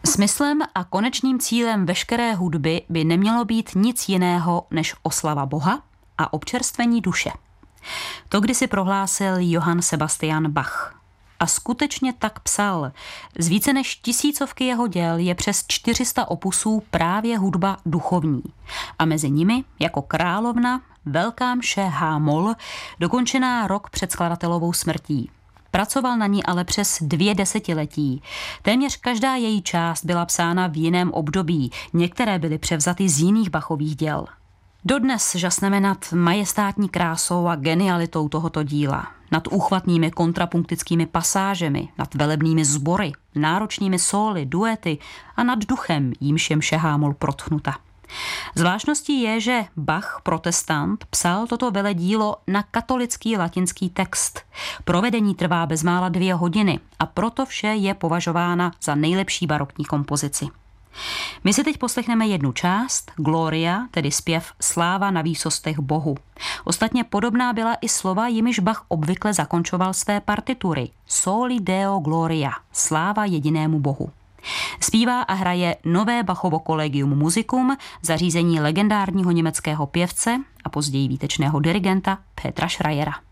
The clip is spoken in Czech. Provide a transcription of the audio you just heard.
Smyslem a konečným cílem veškeré hudby by nemělo být nic jiného než oslava Boha a občerstvení duše. To kdysi prohlásil Johann Sebastian Bach. A skutečně tak psal. Z více než 1000 jeho děl je přes 400 opusů právě hudba duchovní. A mezi nimi jako Královna, Velká mše H-moll, dokončená rok před skladatelovou smrtí. Pracoval na ní ale přes 2 desetiletí. Téměř každá její část byla psána v jiném období, některé byly převzaty z jiných Bachových děl. Dodnes žasneme nad majestátní krásou a genialitou tohoto díla, nad úchvatnými kontrapunktickými pasážemi, nad velebnými sbory, náročnými sóly, duety a nad duchem, jímž je mše H-moll protchnuta. Zvláštností je, že Bach, protestant, psal toto veledílo na katolický latinský text. Provedení trvá bezmála 2 hodiny a proto vše je považována za nejlepší barokní kompozici. My si teď poslechneme jednu část, Gloria, tedy zpěv Sláva na výsostech Bohu. Ostatně podobná byla i slova, jimiž Bach obvykle zakončoval své partitury. Soli Deo Gloria, sláva jedinému Bohu. Zpívá a hraje nové Bachovo Collegium Musicum, zařízení legendárního německého pěvce a později výtečného dirigenta Petra Schreiera.